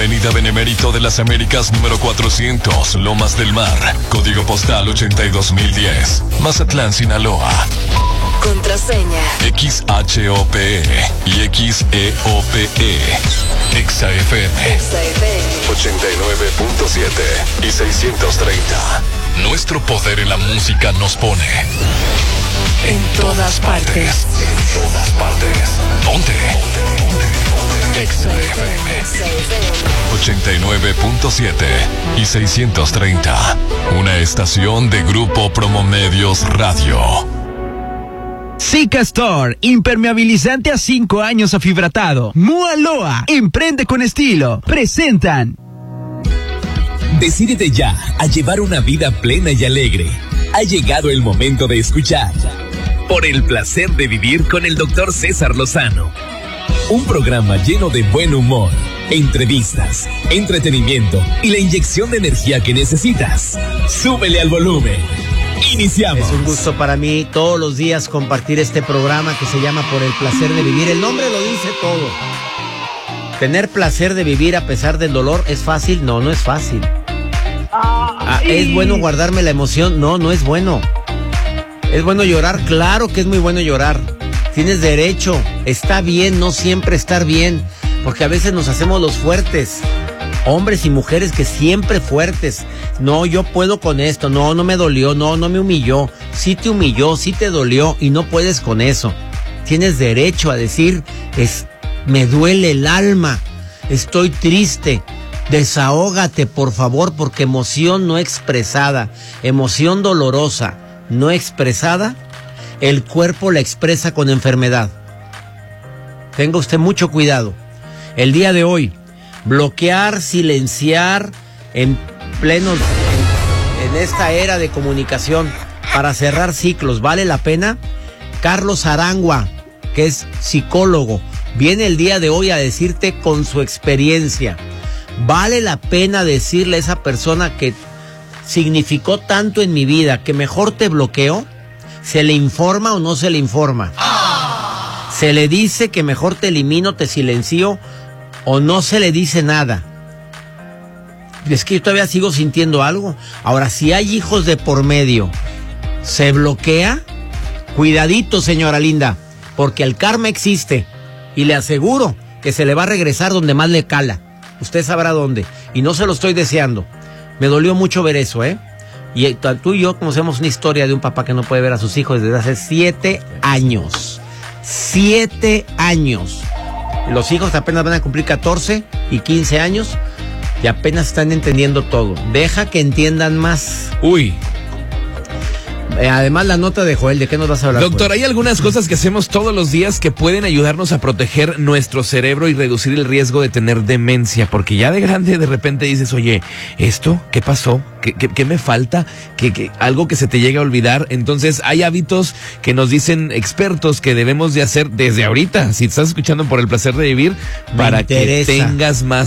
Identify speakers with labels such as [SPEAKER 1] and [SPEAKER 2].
[SPEAKER 1] Avenida Benemérito de las Américas número 400, Lomas del Mar, código postal 82010, Mazatlán, Sinaloa.
[SPEAKER 2] Contraseña
[SPEAKER 1] XHOPE y XEOPE. XAFM 89.7 y 630. Nuestro poder en la música nos pone
[SPEAKER 2] en todas partes.
[SPEAKER 1] En todas partes. ¿Dónde? XAFM 89.7 y 630. Una estación de Grupo Promomedios Radio.
[SPEAKER 3] Sika Store, impermeabilizante a 5 años afibratado. Mualoa, emprende con estilo. Presentan.
[SPEAKER 4] Decídete ya a llevar una vida plena y alegre. Ha llegado el momento de escuchar Por el placer de vivir con el Dr. César Lozano. Un programa lleno de buen humor, entrevistas, entretenimiento y la inyección de energía que necesitas. Súbele al volumen. Iniciamos.
[SPEAKER 5] Es un gusto para mí todos los días compartir este programa que se llama Por el placer de vivir. El nombre lo dice todo. Tener placer de vivir a pesar del dolor, ¿es fácil? No, no es fácil. ¿Es bueno guardarme la emoción? No, no es bueno. ¿Es bueno llorar? Claro que es muy bueno llorar. Tienes derecho. Está bien no siempre estar bien, porque a veces nos hacemos los fuertes. Hombres y mujeres que siempre fuertes. No, yo puedo con esto. No, no me dolió. No, no me humilló. Sí te humilló, sí te dolió y no puedes con eso. Tienes derecho a decir, me duele el alma. Estoy triste. Desahógate, por favor, porque emoción no expresada, emoción dolorosa, no expresada, el cuerpo la expresa con enfermedad. Tenga usted mucho cuidado. El día de hoy, bloquear, silenciar en esta era de comunicación para cerrar ciclos, ¿vale la pena? Carlos Arangua, que es psicólogo, viene el día de hoy a decirte con su experiencia, ¿vale la pena decirle a esa persona que significó tanto en mi vida que mejor te bloqueo? ¿Se le informa o no se le informa? ¿Se le dice que mejor te elimino, te silencio o no se le dice nada? Es que yo todavía sigo sintiendo algo. Ahora, si hay hijos de por medio, ¿se bloquea? Cuidadito, señora linda, porque el karma existe y le aseguro que se le va a regresar donde más le cala. Usted sabrá dónde, y no se lo estoy deseando. Me dolió mucho ver eso, Y tú y yo conocemos una historia de un papá que no puede ver a sus hijos desde hace 7 años. 7 años. Los hijos apenas van a cumplir 14 y 15 años y apenas están entendiendo todo. Deja que entiendan más.
[SPEAKER 6] Uy.
[SPEAKER 5] Además, la nota de Joel, ¿de qué nos vas a hablar?
[SPEAKER 6] Doctor, hay algunas cosas que hacemos todos los días que pueden ayudarnos a proteger nuestro cerebro y reducir el riesgo de tener demencia, porque ya de grande de repente dices, oye, ¿esto qué pasó? ¿Qué me falta? ¿Qué algo que se te llega a olvidar? Entonces, hay hábitos que nos dicen expertos que debemos de hacer desde ahorita, si estás escuchando Por el placer de vivir, para que tengas más